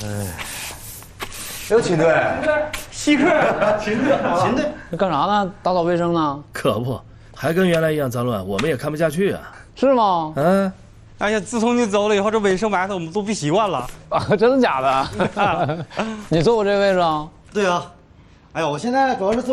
又秦队， 稀客， 秦队， 干啥呢？打扫卫生呢？ 可不，还跟原来一样脏乱，我们也看不下去啊。 是吗？ 嗯。 哎呀，自从你走了以后，这卫生埋汰我们都不习惯了。 啊，真的假的？你坐我这位置啊？ 对啊。哎呀，我现在主要是坐。